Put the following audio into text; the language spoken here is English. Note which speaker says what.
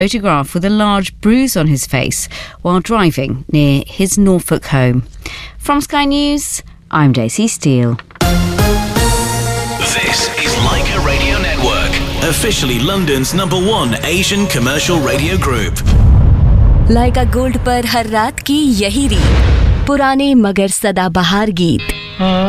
Speaker 1: photographed with a large bruise on his face while driving near his Norfolk home. From Sky News, I'm Daisy Steele.
Speaker 2: This is Leica Radio Network, officially London's #1 Asian commercial radio group.
Speaker 3: Lyca gold पर हर रात की यही रीत, पुराने मगर सदाबहार गीत।